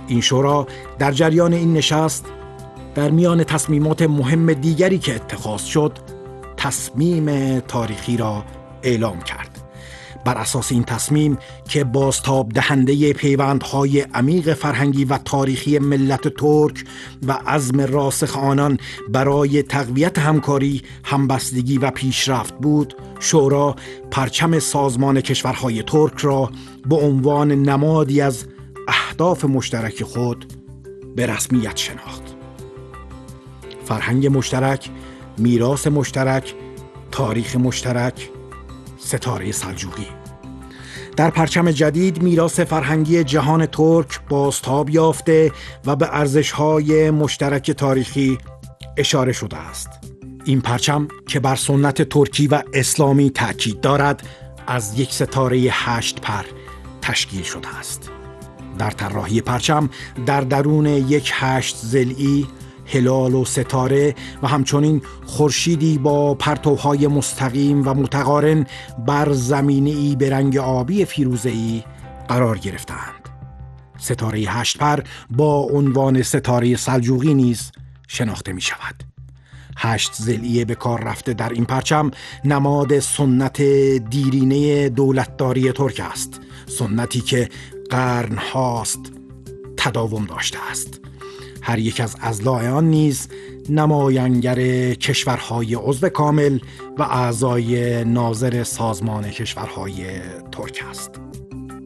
این شورا در جریان این نشست در میان تصمیمات مهم دیگری که اتخاذ شد تصمیم تاریخی را اعلام کرد. بر اساس این تصمیم که بازتاب دهنده پیوندهای عمیق فرهنگی و تاریخی ملت ترک و عزم راسخ آنان برای تقویت همکاری، همبستگی و پیشرفت بود، شورا پرچم سازمان کشورهای ترک را به عنوان نمادی از اهداف مشترک خود به رسمیت شناخت. فرهنگ مشترک، میراث مشترک، تاریخ مشترک، ستاره سلجوقی. در پرچم جدید میراث فرهنگی جهان ترک بازتاب یافته و به ارزش‌های مشترک تاریخی اشاره شده است. این پرچم که بر سنت ترکی و اسلامی تأکید دارد، از یک ستاره 8 پر تشکیل شده است. در طراحی پرچم در درون یک 8 ضلعی، هلال و ستاره و همچنین خورشیدی با پرتوهای مستقیم و متقارن بر زمینه‌ای به رنگ آبی فیروزه‌ای قرار گرفتند. ستاره 8 پر با عنوان ستاره سلجوقی نیز شناخته می شود. 8 ضلعی به کار رفته در این پرچم نماد سنت دیرینه دولتداری ترک است، سنتی که قرن هاست تداوم داشته است. هر یک از اضلاع آن نیز نمایانگر کشورهای عضو کامل و اعضای ناظر سازمان کشورهای ترک است.